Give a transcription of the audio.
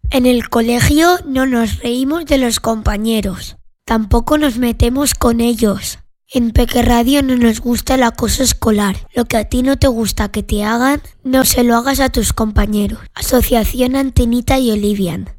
En el colegio no nos reímos de los compañeros. Tampoco nos metemos con ellos. En Peque Radio no nos gusta el acoso escolar. Lo que a ti no te gusta que te hagan, no se lo hagas a tus compañeros. Asociación Antenita y Olivian.